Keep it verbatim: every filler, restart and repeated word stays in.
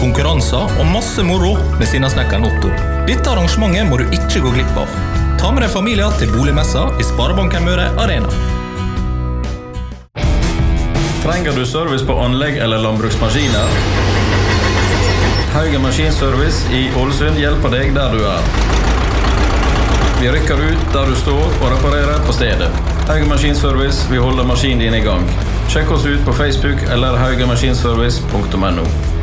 konkurranser og masse moro med Sinnasnekkeren Otto. Dette arrangementet må du ikke gå glipp av. Ta med deg familier til boligmessa i Sparebanken Møre Arena. Trenger du service på anlegg eller landbruksmaskiner? Haugen Maskinservice i Ålesund hjelper deg der du er. Vi rykker ut der du står og reparerer på stedet. Haugen Maskinservice, vi holder maskinen din i gang. Sjekk oss ut på Facebook eller haugenmaskinservice punktum no.